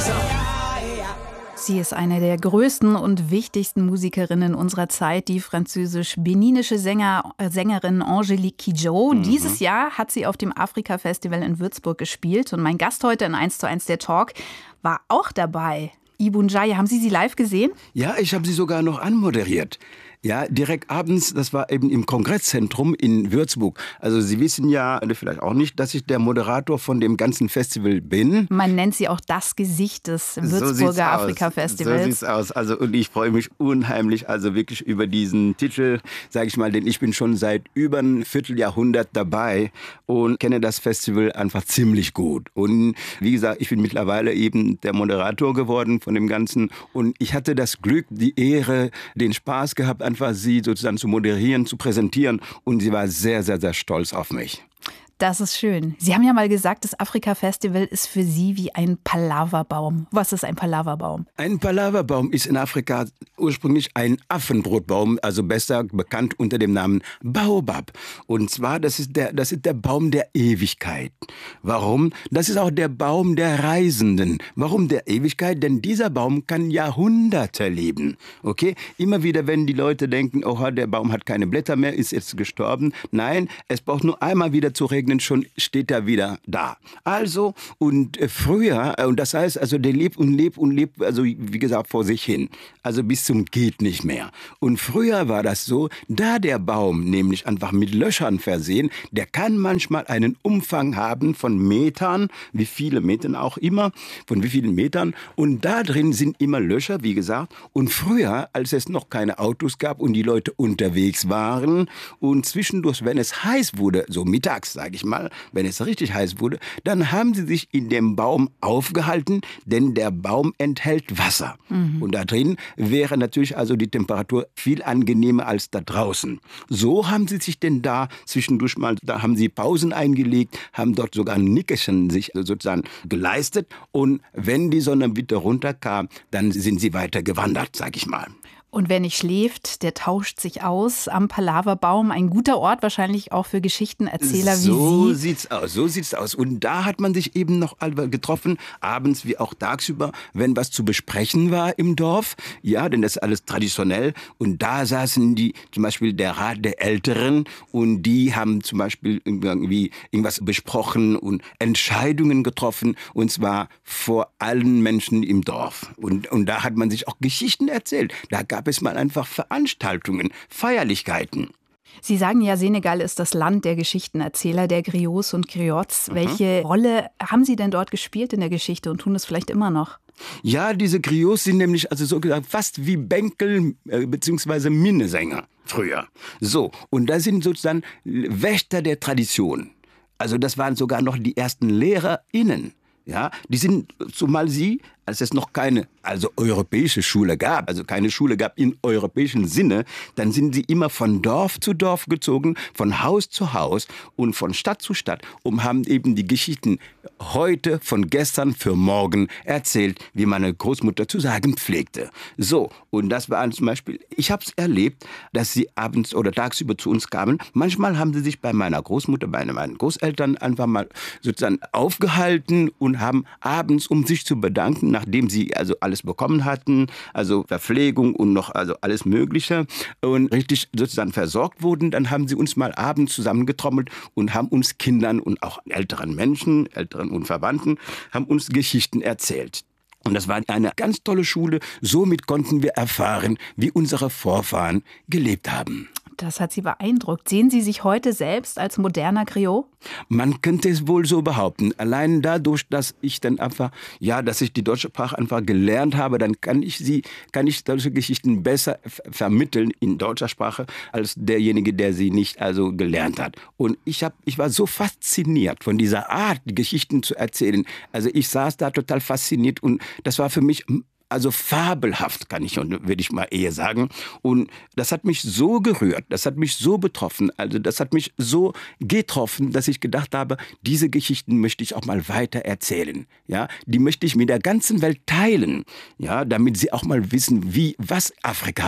Sie ist eine der größten und wichtigsten Musikerinnen unserer Zeit, die französisch-beninische Sängerin Angélique Kidjo. Dieses Jahr hat sie auf dem Afrika-Festival in Würzburg gespielt. Und mein Gast heute in 1:1 der Talk war auch dabei. Ibou N'Diaye, haben Sie sie live gesehen? Ja, ich habe sie sogar noch anmoderiert. Ja, direkt abends, das war eben im Kongresszentrum in Würzburg. Also Sie wissen ja vielleicht auch nicht, dass ich der Moderator von dem ganzen Festival bin. Man nennt sie auch das Gesicht des Würzburger Afrika-Festivals. So sieht's aus. Also, und ich freue mich unheimlich, also wirklich über diesen Titel, sage ich mal, denn ich bin schon seit über ein Vierteljahrhundert dabei und kenne das Festival einfach ziemlich gut. Und wie gesagt, ich bin mittlerweile eben der Moderator geworden von dem Ganzen. Und ich hatte das Glück, die Ehre, den Spaß gehabt, einfach sie sozusagen zu moderieren, zu präsentieren. Und sie war sehr, sehr, sehr stolz auf mich. Das ist schön. Sie haben ja mal gesagt, das Afrika-Festival ist für Sie wie ein Palaverbaum. Was ist ein Palaverbaum? Ein Palaverbaum ist in Afrika ursprünglich ein Affenbrotbaum, also besser bekannt unter dem Namen Baobab. Und zwar, das ist der Baum der Ewigkeit. Warum? Das ist auch der Baum der Reisenden. Warum der Ewigkeit? Denn dieser Baum kann Jahrhunderte leben. Okay? Immer wieder, wenn die Leute denken, oh, der Baum hat keine Blätter mehr, ist jetzt gestorben. Nein, es braucht nur einmal wieder zu regnen, schon steht er wieder da. Also, und früher, und das heißt, also der lebt, also wie gesagt, vor sich hin. Also bis zum geht nicht mehr. Und früher war das so, da der Baum nämlich einfach mit Löchern versehen, der kann manchmal einen Umfang haben von Metern, wie viele Metern auch immer, von wie vielen Metern. Und da drin sind immer Löcher, wie gesagt. Und früher, als es noch keine Autos gab und die Leute unterwegs waren und zwischendurch, wenn es heiß wurde, so mittags, sage ich mal, wenn es richtig heiß wurde, dann haben sie sich in dem Baum aufgehalten, denn der Baum enthält Wasser. Und da drin wäre natürlich also die Temperatur viel angenehmer als da draußen. So haben sie sich denn da zwischendurch mal, da haben sie Pausen eingelegt, haben dort sogar ein Nickerchen sich sozusagen geleistet und wenn die Sonne wieder runterkam, dann sind sie weiter gewandert, sag ich mal. Und wer nicht schläft, der tauscht sich aus am Palaverbaum. Ein guter Ort wahrscheinlich auch für Geschichtenerzähler wie Sie. So sieht's aus. Und da hat man sich eben noch getroffen, abends wie auch tagsüber, wenn was zu besprechen war im Dorf. Ja, denn das ist alles traditionell. Und da saßen die, zum Beispiel der Rat der Älteren, und die haben zum Beispiel irgendwie irgendwas besprochen und Entscheidungen getroffen, und zwar vor allen Menschen im Dorf. Und da hat man sich auch Geschichten erzählt. Da gab es mal einfach Veranstaltungen, Feierlichkeiten. Sie sagen ja, Senegal ist das Land der Geschichtenerzähler, der Griots und Griots. Welche Rolle haben Sie denn dort gespielt in der Geschichte und tun es vielleicht immer noch? Ja, diese Griots sind nämlich also so gesagt fast wie Bänkel bzw. Minnesänger früher. So, und da sind sozusagen Wächter der Tradition. Also das waren sogar noch die ersten LehrerInnen. Ja, die sind, zumal sie, als es noch keine europäische Schule gab, also keine Schule gab im europäischen Sinne, dann sind sie immer von Dorf zu Dorf gezogen, von Haus zu Haus und von Stadt zu Stadt und haben eben die Geschichten heute von gestern für morgen erzählt, wie meine Großmutter zu sagen pflegte. So, und das war zum Beispiel, ich habe es erlebt, dass sie abends oder tagsüber zu uns kamen. Manchmal haben sie sich bei meiner Großmutter, bei meinen Großeltern einfach mal sozusagen aufgehalten und haben abends, um sich zu bedanken, nachdem sie also alles bekommen hatten, also Verpflegung und noch also alles Mögliche und richtig sozusagen versorgt wurden, dann haben sie uns mal abends zusammengetrommelt und haben uns Kindern und auch älteren Menschen, älteren und Verwandten, haben uns Geschichten erzählt. Und das war eine ganz tolle Schule. Somit konnten wir erfahren, wie unsere Vorfahren gelebt haben. Das hat Sie beeindruckt. Sehen Sie sich heute selbst als moderner Griot? Man könnte es wohl so behaupten. Allein dadurch, dass ich dann einfach, dass ich die deutsche Sprache einfach gelernt habe, dann kann ich solche Geschichten besser vermitteln in deutscher Sprache als derjenige, der sie nicht also gelernt hat. Und ich war so fasziniert von dieser Art, die Geschichten zu erzählen. Also ich saß da total fasziniert und das war für mich also fabelhaft, würde ich mal eher sagen. Und das hat mich so gerührt, das hat mich so betroffen, also das hat mich so getroffen, dass ich gedacht habe, diese Geschichten möchte ich auch mal weiter erzählen. Ja, die möchte ich mit der ganzen Welt teilen, ja, damit sie auch mal wissen, was Afrika ist.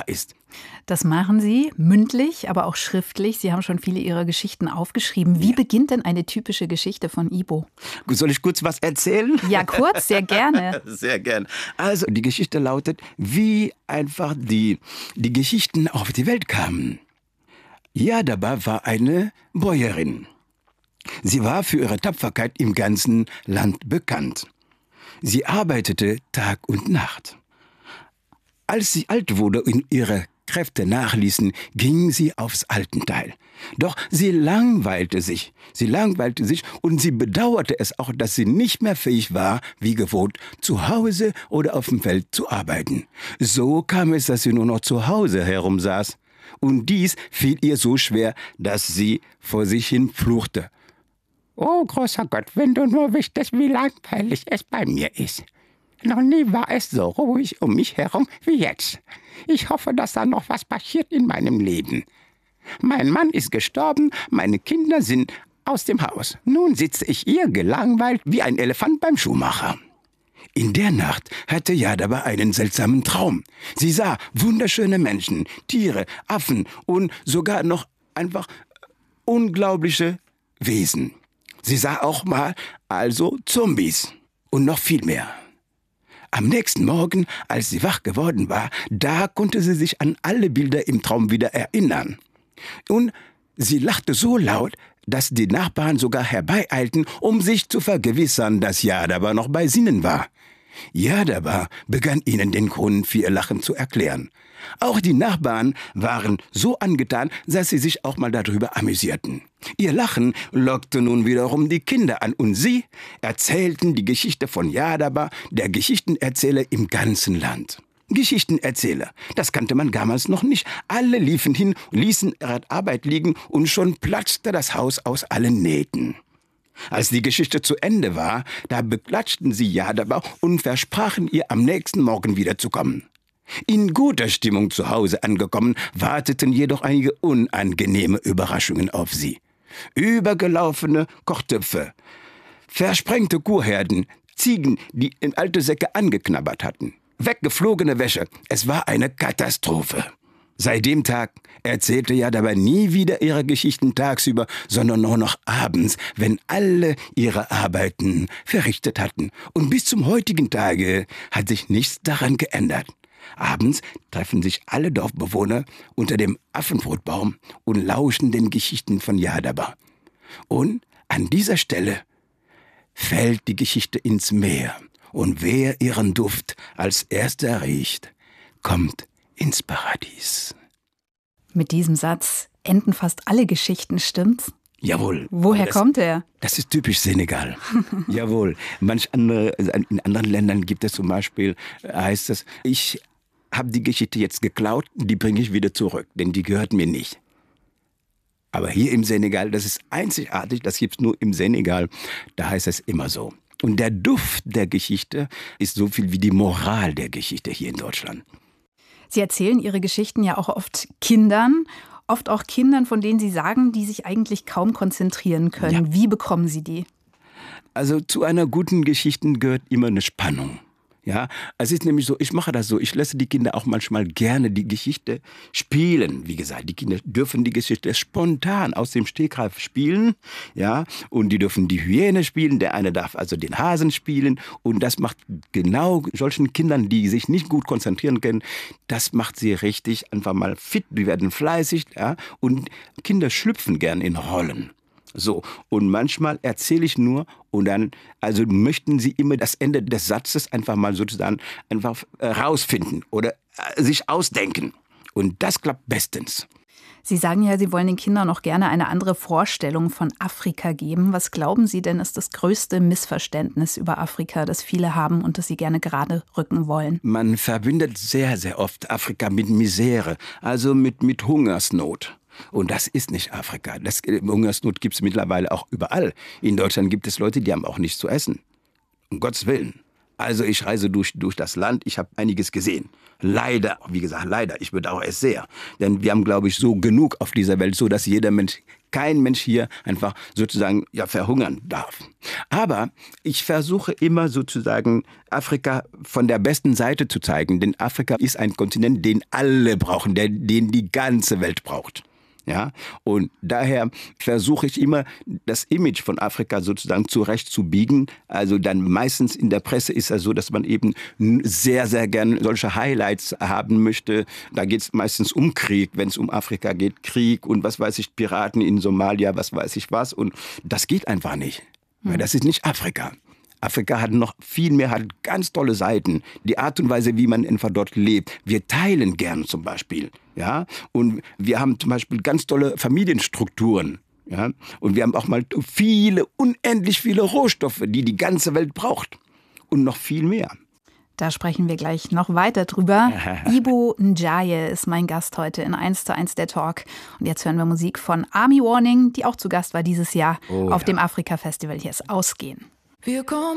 Das machen Sie mündlich, aber auch schriftlich. Sie haben schon viele Ihrer Geschichten aufgeschrieben. Wie beginnt denn eine typische Geschichte von Ibo? Soll ich kurz was erzählen? Ja, kurz, sehr gerne. Sehr gern. Also die Geschichte lautet, wie einfach die Geschichten auf die Welt kamen. Yadaba war eine Bäuerin. Sie war für ihre Tapferkeit im ganzen Land bekannt. Sie arbeitete Tag und Nacht. Als sie alt wurde und ihre Kräfte nachließen, ging sie aufs Altenteil. Doch sie langweilte sich und sie bedauerte es auch, dass sie nicht mehr fähig war, wie gewohnt, zu Hause oder auf dem Feld zu arbeiten. So kam es, dass sie nur noch zu Hause herumsaß. Und dies fiel ihr so schwer, dass sie vor sich hin fluchte. »Oh, großer Gott, wenn du nur wüsstest, wie langweilig es bei mir ist. Noch nie war es so ruhig um mich herum wie jetzt. Ich hoffe, dass da noch was passiert in meinem Leben. Mein Mann ist gestorben, meine Kinder sind aus dem Haus. Nun sitze ich hier gelangweilt wie ein Elefant beim Schuhmacher.« In der Nacht hatte Yadaba einen seltsamen Traum. Sie sah wunderschöne Menschen, Tiere, Affen und sogar noch einfach unglaubliche Wesen. Sie sah auch mal Zombies und noch viel mehr. Am nächsten Morgen, als sie wach geworden war, da konnte sie sich an alle Bilder im Traum wieder erinnern. Und sie lachte so laut, dass die Nachbarn sogar herbeieilten, um sich zu vergewissern, dass Yadaba noch bei Sinnen war. Yadaba begann ihnen den Grund für ihr Lachen zu erklären. Auch die Nachbarn waren so angetan, dass sie sich auch mal darüber amüsierten. Ihr Lachen lockte nun wiederum die Kinder an und sie erzählten die Geschichte von Yadaba, der Geschichtenerzähler im ganzen Land. Geschichtenerzähler, das kannte man damals noch nicht. Alle liefen hin, ließen ihre Arbeit liegen und schon platzte das Haus aus allen Nähten. Als die Geschichte zu Ende war, da beklatschten sie Yadaba und versprachen ihr, am nächsten Morgen wiederzukommen. In guter Stimmung zu Hause angekommen, warteten jedoch einige unangenehme Überraschungen auf sie. Übergelaufene Kochtöpfe, versprengte Kuhherden, Ziegen, die in alte Säcke angeknabbert hatten, weggeflogene Wäsche. Es war eine Katastrophe. Seit dem Tag erzählte Yadaba nie wieder ihre Geschichten tagsüber, sondern nur noch abends, wenn alle ihre Arbeiten verrichtet hatten. Und bis zum heutigen Tage hat sich nichts daran geändert. Abends treffen sich alle Dorfbewohner unter dem Affenbrotbaum und lauschen den Geschichten von Yadaba. Und an dieser Stelle fällt die Geschichte ins Meer. Und wer ihren Duft als erster riecht, kommt ins Paradies. Mit diesem Satz enden fast alle Geschichten, stimmt's? Jawohl. Woher kommt er? Das ist typisch Senegal. Jawohl. In anderen Ländern gibt es zum Beispiel, heißt es, ich habe die Geschichte jetzt geklaut, die bringe ich wieder zurück, denn die gehört mir nicht. Aber hier im Senegal, das ist einzigartig, das gibt es nur im Senegal, da heißt es immer so. Und der Duft der Geschichte ist so viel wie die Moral der Geschichte hier in Deutschland. Sie erzählen Ihre Geschichten ja auch oft Kindern, oft auch Kindern, von denen Sie sagen, die sich eigentlich kaum konzentrieren können. Ja. Wie bekommen Sie die? Also zu einer guten Geschichte gehört immer eine Spannung. Ja, es ist nämlich so, ich mache das so, ich lasse die Kinder auch manchmal gerne die Geschichte spielen. Wie gesagt, die Kinder dürfen die Geschichte spontan aus dem Stegreif spielen, ja, und die dürfen die Hyäne spielen, der eine darf also den Hasen spielen und das macht genau solchen Kindern, die sich nicht gut konzentrieren können, das macht sie richtig einfach mal fit, die werden fleißig, ja, und Kinder schlüpfen gern in Rollen. So, und manchmal erzähle ich nur und dann, also möchten sie immer das Ende des Satzes einfach mal sozusagen einfach rausfinden oder sich ausdenken. Und das klappt bestens. Sie sagen ja, Sie wollen den Kindern auch gerne eine andere Vorstellung von Afrika geben. Was glauben Sie denn, ist das größte Missverständnis über Afrika, das viele haben und das Sie gerne gerade rücken wollen? Man verbindet sehr, sehr oft Afrika mit Misere, also mit Hungersnot. Und das ist nicht Afrika. Hungersnot gibt es mittlerweile auch überall. In Deutschland gibt es Leute, die haben auch nichts zu essen. Um Gottes Willen. Also ich reise durch das Land, ich habe einiges gesehen. Leider, wie gesagt, leider, ich bedauere es sehr. Denn wir haben, glaube ich, so genug auf dieser Welt, so dass jeder Mensch kein Mensch hier einfach sozusagen verhungern darf. Aber ich versuche immer sozusagen Afrika von der besten Seite zu zeigen, denn Afrika ist ein Kontinent, den alle brauchen, den die ganze Welt braucht. Ja, und daher versuche ich immer, das Image von Afrika sozusagen zurechtzubiegen. Also dann meistens in der Presse ist es so, dass man eben sehr, sehr gerne solche Highlights haben möchte. Da geht es meistens um Krieg, wenn es um Afrika geht, Krieg und was weiß ich, Piraten in Somalia, was weiß ich was. Und das geht einfach nicht, weil das ist nicht Afrika. Afrika hat noch viel mehr, hat ganz tolle Seiten. Die Art und Weise, wie man einfach dort lebt. Wir teilen gern zum Beispiel. Ja? Und wir haben zum Beispiel ganz tolle Familienstrukturen. Ja? Und wir haben auch mal unendlich viele Rohstoffe, die die ganze Welt braucht. Und noch viel mehr. Da sprechen wir gleich noch weiter drüber. Ibo Njaye ist mein Gast heute in 1:1 der Talk. Und jetzt hören wir Musik von Army Warning, die auch zu Gast war dieses Jahr auf dem Afrika-Festival. Hier ist Ausgehen. Wir kommen